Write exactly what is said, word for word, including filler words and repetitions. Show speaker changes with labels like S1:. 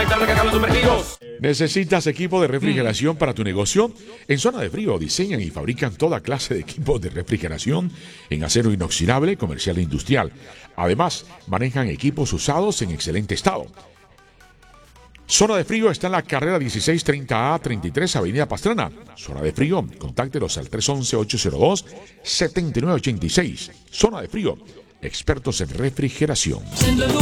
S1: conectarte que los sumergidos.
S2: ¿Necesitas equipo de refrigeración para tu negocio? En Zona de Frío diseñan y fabrican toda clase de equipos de refrigeración en acero inoxidable, comercial e industrial. Además, manejan equipos usados en excelente estado. Zona de Frío está en la carrera dieciséis treinta A treinta y tres, Avenida Pastrana. Zona de Frío, contáctelos al tres once, ocho cero dos, siete nueve ocho seis. Zona de Frío, expertos en refrigeración.